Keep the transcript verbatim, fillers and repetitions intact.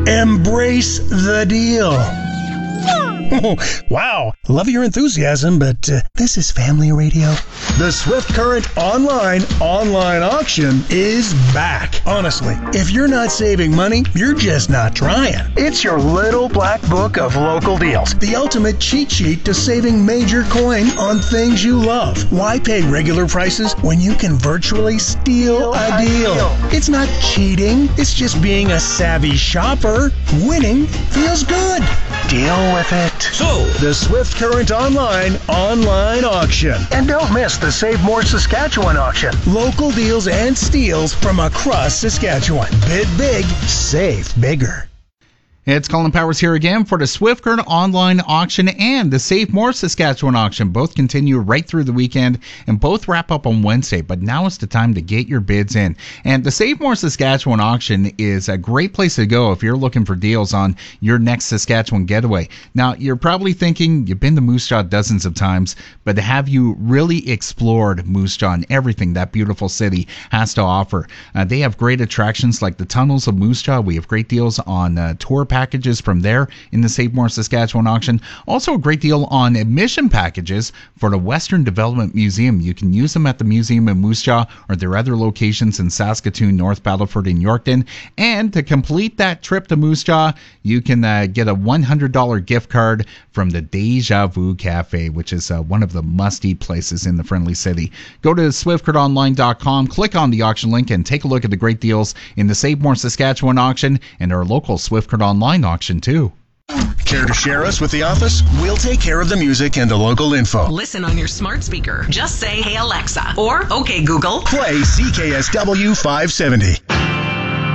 Embrace the deal. Oh, wow, love your enthusiasm, but uh, this is family radio. The Swift Current Online Online Auction is back. Honestly, if you're not saving money, you're just not trying. It's your little black book of local deals. The ultimate cheat sheet to saving major coin on things you love. Why pay regular prices when you can virtually steal a deal? It's not cheating. It's just being a savvy shopper. Winning feels good. Deal with it. So, the Swift Current Online Online Auction. And don't miss the Save More Saskatchewan auction. Local deals and steals from across Saskatchewan. Bid big, save bigger. It's Colin Powers here again for the Swift Current Online Auction and the Save More Saskatchewan auction. Both continue right through the weekend and both wrap up on Wednesday, but now is the time to get your bids in. And the Save More Saskatchewan auction is a great place to go if you're looking for deals on your next Saskatchewan getaway. Now, you're probably thinking you've been to Moose Jaw dozens of times, but have you really explored Moose Jaw and everything that beautiful city has to offer? Uh, they have great attractions like the tunnels of Moose Jaw. We have great deals on uh, tour packages. packages from there in the Save More Saskatchewan auction. Also a great deal on admission packages for the Western Development Museum. You can use them at the museum in Moose Jaw or their other locations in Saskatoon, North Battleford, and Yorkton. And to complete that trip to Moose Jaw, you can uh, get a one hundred dollars gift card from the Deja Vu Cafe, which is uh, one of the must-eat places in the Friendly City. Go to swift current online dot com, click on the auction link, and take a look at the great deals in the Save More Saskatchewan auction and our local Swift Current Online auction too. Care to share us with the office? We'll take care of the music and the local info. Listen on your smart speaker. Just say, "Hey Alexa," or "Okay Google." Play C K S W five seventy.